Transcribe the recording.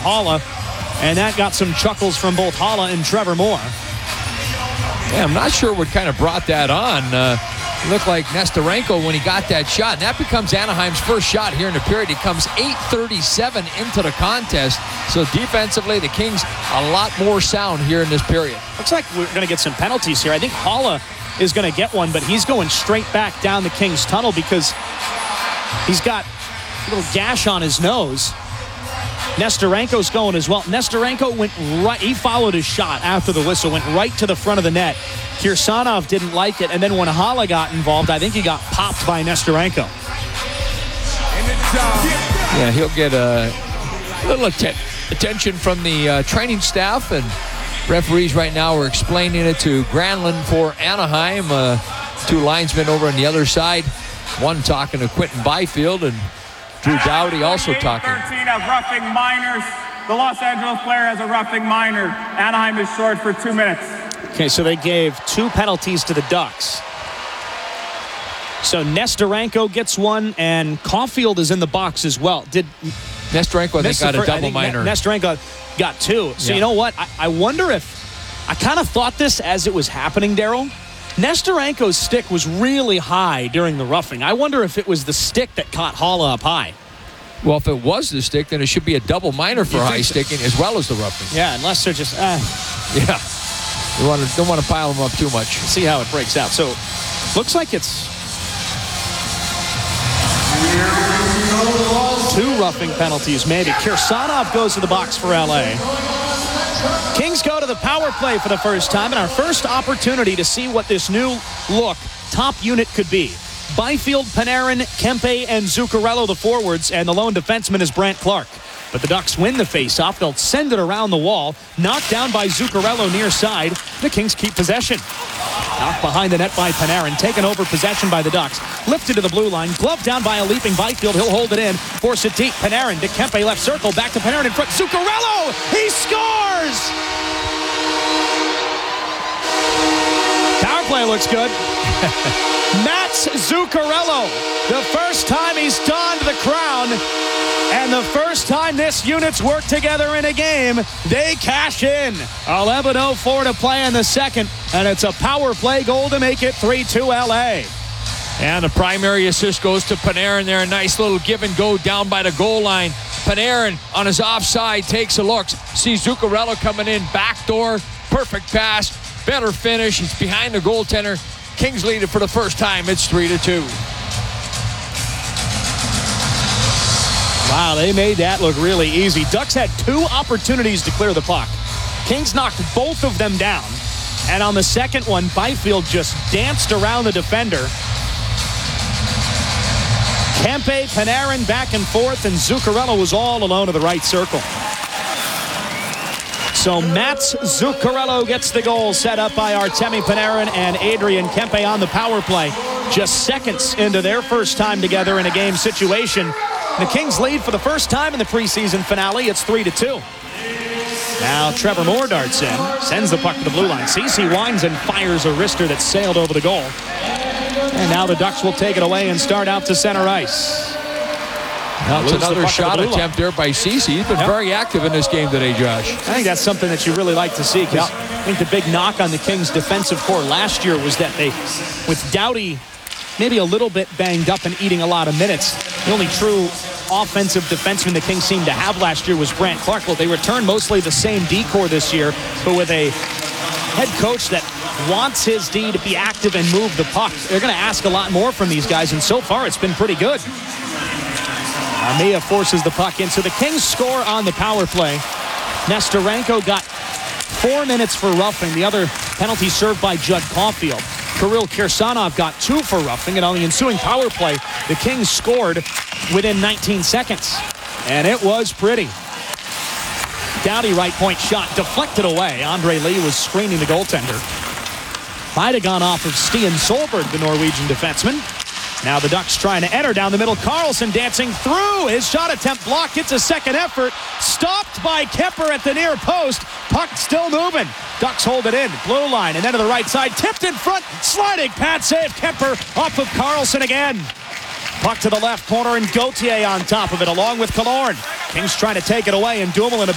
Haula. And that got some chuckles from both Haula and Trevor Moore. Yeah, I'm not sure what kind of brought that on. It looked like Nestorenko when he got that shot. And that becomes Anaheim's first shot here in the period. It comes 8:37 into the contest. So defensively, the Kings a lot more sound here in this period. Looks like we're going to get some penalties here. I think Haula is going to get one, but he's going straight back down the Kings tunnel because he's got a little gash on his nose. Nestorenko's going as well. Nestorenko went right. He followed his shot after the whistle, went right to the front of the net. Kirsanov didn't like it, and then when Haula got involved, I think he got popped by Nestorenko. Yeah, he'll get a little attention from the training staff, and referees right now are explaining it to Granlund for Anaheim. Two linesmen over on the other side. One talking to Quinton Byfield, and Drew Doughty also talking. 13 of roughing minors. The Los Angeles player has a roughing minor. Anaheim is short for 2 minutes. Okay, so they gave 2 penalties to the Ducks. So Nestorenko gets one, and Caulfield is in the box as well. Did Nestorenko, I think, got a double minor. Nestorenko got 2. So you know what? I wonder if, I kind of thought this as it was happening, Daryl. Nestorenko's stick was really high during the roughing. I wonder if it was the stick that caught Haula up high. Well, if it was the stick, then it should be a double minor for high sticking as well as the roughing. Yeah, unless they're just, Yeah. You don't want to pile them up too much. See how it breaks out. So, looks like it's 2 roughing penalties, maybe. Kirsanov goes to the box for LA. Kings go to the power play for the first time, and our first opportunity to see what this new look top unit could be. Byfield, Panarin, Kempe, and Zuccarello, the forwards, and the lone defenseman is Brandt Clark. But the Ducks win the faceoff. They'll send it around the wall. Knocked down by Zuccarello near side. The Kings keep possession. Knocked behind the net by Panarin. Taken over possession by the Ducks. Lifted to the blue line. Gloved down by a leaping Byfield. He'll hold it in. Force it deep. Panarin to Kempe left circle. Back to Panarin in front. Zuccarello! He scores! Power play looks good. Mats Zuccarello. The first time he's donned the crown. And the first time this unit's worked together in a game, they cash in. 11:04 to play in the second, and it's a power play goal to make it 3-2 LA. And the primary assist goes to Panarin there. A nice little give and go down by the goal line. Panarin on his offside takes a look. Sees Zuccarello coming in, backdoor, perfect pass, better finish. He's behind the goaltender. Kings lead it for the first time. It's 3-2. Wow, they made that look really easy. Ducks had 2 opportunities to clear the puck. Kings knocked both of them down. And on the second one, Byfield just danced around the defender. Kempe, Panarin back and forth, and Zuccarello was all alone to the right circle. So Mats Zuccarello gets the goal set up by Artemi Panarin and Adrian Kempe on the power play. Just seconds into their first time together in a game situation. The Kings lead for the first time in the preseason finale. It's 3-2. Now Trevor Moore darts in, sends the puck to the blue line. Ceci winds and fires a wrister that sailed over the goal. And now the Ducks will take it away and start out to center ice. That's another shot attempt there by Ceci. He's been very active in this game today, Josh. I think that's something that you really like to see, because I think the big knock on the Kings' defensive core last year was that they, with Doughty maybe a little bit banged up and eating a lot of minutes, the only true offensive defenseman the Kings seemed to have last year was Brandt Clark. Well, they returned mostly the same D-core this year, but with a head coach that wants his D to be active and move the puck. They're going to ask a lot more from these guys, and so far it's been pretty good. Armia forces the puck in, so the Kings score on the power play. Nestorenko got 4 minutes for roughing. The other penalty served by Judd Caulfield. Kirill Kirsanov got 2 for roughing, and on the ensuing power play, the Kings scored within 19 seconds. And it was pretty. Doughty right point shot deflected away. Andre Lee was screening the goaltender. Might have gone off of Stian Solberg, the Norwegian defenseman. Now the Ducks trying to enter down the middle. Carlson dancing through. His shot attempt blocked. Gets a second effort. Stopped by Kemper at the near post. Puck still moving. Ducks hold it in. Blue line and then to the right side. Tipped in front. Sliding pad save. Kemper off of Carlson again. Puck to the left corner and Gauthier on top of it along with Killorn. Kings trying to take it away, and Dumoulin